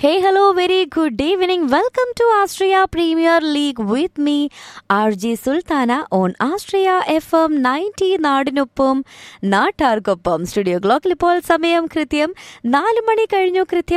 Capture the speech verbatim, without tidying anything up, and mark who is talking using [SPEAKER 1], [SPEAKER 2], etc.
[SPEAKER 1] Hey, hello, very good evening. Welcome to Austria Premier League with me, R J Sultana on Austria F M ninety നാടിനൊപ്പം നാട്ടാർക്കൊപ്പം. Studio ക്ലോക്കിൽ ഇപ്പോൾ സമയം കൃത്യം നാല് മണി കഴിഞ്ഞു. കൃത്യം